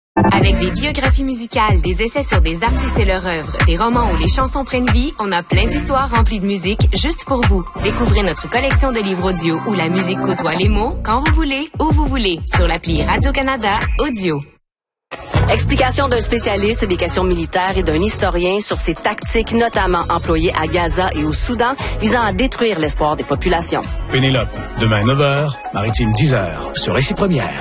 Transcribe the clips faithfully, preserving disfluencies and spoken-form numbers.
Avec des biographies musicales, des essais sur des artistes et leur œuvre, des romans où les chansons prennent vie, on a plein d'histoires remplies de musique juste pour vous. Découvrez notre collection de livres audio où la musique côtoie les mots, quand vous voulez, où vous voulez, sur l'appli Radio-Canada Audio. Explication d'un spécialiste des questions militaires et d'un historien sur ces tactiques notamment employées à Gaza et au Soudan visant à détruire l'espoir des populations. Pénélope, demain neuf heures, Maritime dix heures, sur Récit Première.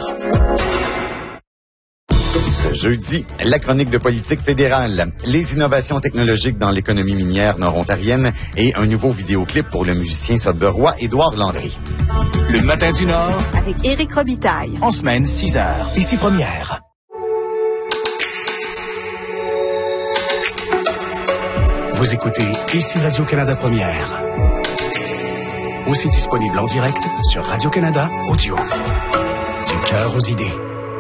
Ce jeudi, la chronique de politique fédérale, les innovations technologiques dans l'économie minière nord-ontarienne et un nouveau vidéoclip pour le musicien sudburois Édouard Landry. Le matin du Nord, avec Éric Robitaille. En semaine, six heures, Ici Première. Vous écoutez Ici Radio-Canada Première. Aussi disponible en direct sur Radio-Canada Audio. Du cœur aux idées.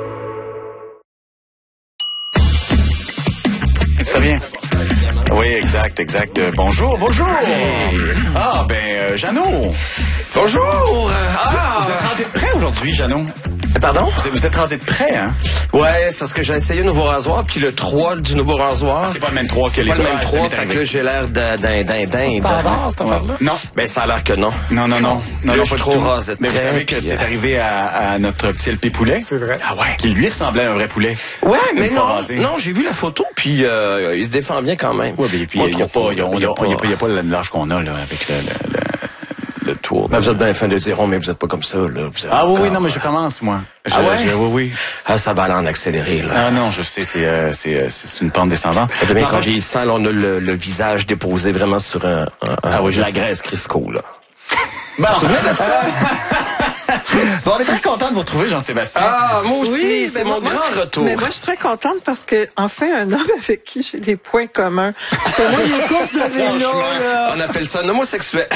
Très bien. Oui, exact, exact. Euh, bonjour, bonjour. Hey. Ah, ben, euh, Jeannot. Bonjour. Ah. Vous êtes rasé de près aujourd'hui, Jeannot? Pardon? Vous êtes, vous êtes rasé de près, hein? Ouais, c'est parce que j'ai essayé un nouveau rasoir, puis le trois du nouveau rasoir. Ah, c'est pas le même trois que les autres. C'est pas le même trois, fait que là, j'ai l'air d'un, d'un, d'un, d'un. C'est pas standard, cette affaire-là? Non. Ben, ça a l'air que non. Non, non, non. Non, là, non, je suis pas trop du tout. rasé de Mais près, vous savez que puis, c'est euh... arrivé à, à notre petit L P poulet. C'est vrai. Ah ouais. Qui lui ressemblait à un vrai poulet. Ouais, mais non. Rasé. Non, j'ai vu la photo, puis euh, il se défend bien quand même. Ouais, mais puis il n'y a pas, il y a pas le large qu'on a, là, avec le, le, le... le tour. Ben, vous êtes bien fin de dire, oh, mais vous êtes pas comme ça, là. Vous ah oui, oui, non, mais je commence, moi. Je, ah ouais? Je, oui, oui. Ah, ça va aller en accéléré, là. Ah non, je sais, c'est, euh, c'est, c'est une pente descendante. Et bien, quand vieillissant, là, on a le, le visage déposé vraiment sur un, un, ah oui, de la graisse Crisco, là. Bon, ça. Bon, on est très content de vous retrouver, Jean-Sébastien. Ah, moi aussi, oui, c'est mon moi, grand retour. Mais moi, je suis très contente parce que, enfin, un homme avec qui j'ai des points communs. Parce que moi, les courses de vélo, là... On appelle ça un homosexuel.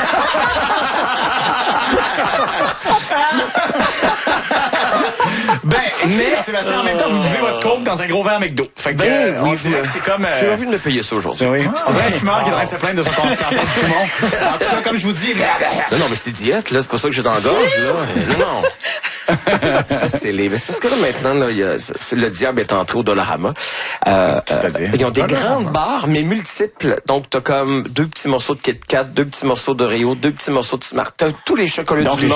Ben, mais, Sébastien, en même temps, vous buvez votre coke dans un gros verre McDo. Fait que, ben, euh, oui, on dirait que c'est comme, euh... j'ai envie de me payer ça aujourd'hui. Oui. C'est vrai, un fumeur qui est en train de se plaindre de son cancer du poumon. En tout cas, comme je vous dis, non, non, mais c'est diète, là. C'est pas ça que j'ai dans la gorge, là. Non, non. Ça, c'est les, mais c'est parce que là, maintenant, là, il y a, le diable est entré au Dollarama. Euh, C'est-à-dire? Ils ont des grandes barres, mais multiples. Donc, t'as comme deux petits morceaux de Kit Kat, deux petits morceaux d'Oreo, deux petits morceaux de Smart. T'as tous les chocolats du monde.